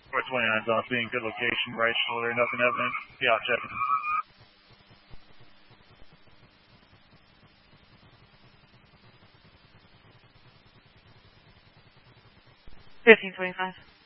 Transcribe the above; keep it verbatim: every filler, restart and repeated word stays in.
four twenty-nine's off being good location, right shoulder, nothing evident. Yeah, check. fifteen twenty-five.